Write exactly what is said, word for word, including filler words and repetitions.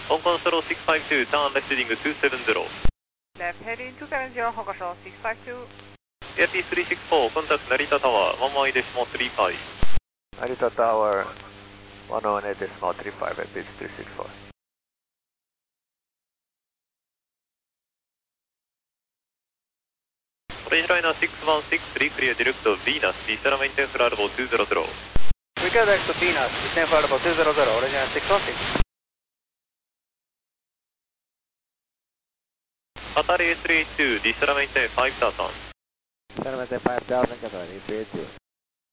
Hong Kong Shuttle six five two, turn left heading two seven zero. Left heading two seven zero, Hong Kong Shuttle six five two. A P three six four, contact Narita Tower, one one eight decimal three five. Narita Tower, one one eight decimal three five, A P three six four. Orange liner six one six three, clear direct to Venus, descend maintain flight level two zero zero. We clear direct to Venus, descend flight level two zero zero, orange liner six one six. Qatar A three eight two, descend maintain five thousand. Descend maintain five thousand, Qatar A three eight two.